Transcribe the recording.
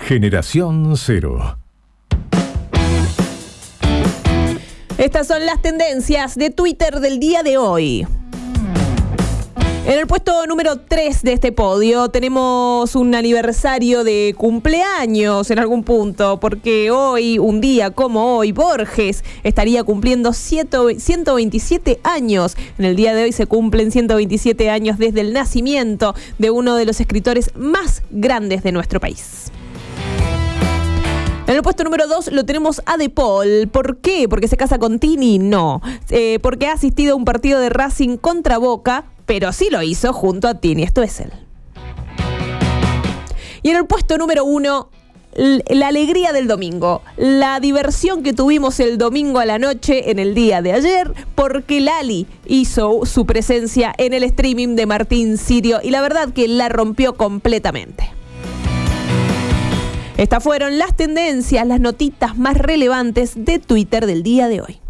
Generación Cero. Estas son las tendencias de Twitter del día de hoy. En el puesto número 3 de este podio tenemos un aniversario de cumpleaños en algún punto, porque hoy, un día como hoy, Borges estaría cumpliendo 127 años. En el día de hoy se cumplen 127 años desde el nacimiento de uno de los escritores más grandes de nuestro país. En el puesto número 2 lo tenemos a De Paul. ¿Por qué? ¿Porque se casa con Tini? No. Porque ha asistido a un partido de Racing contra Boca, pero sí lo hizo junto a Tini. Esto es él. Y en el puesto número 1, la alegría del domingo. La diversión que tuvimos el domingo a la noche en el día de ayer, porque Lali hizo su presencia en el streaming de Martín Sirio y la verdad que la rompió completamente. Estas fueron las tendencias, las notitas más relevantes de Twitter del día de hoy.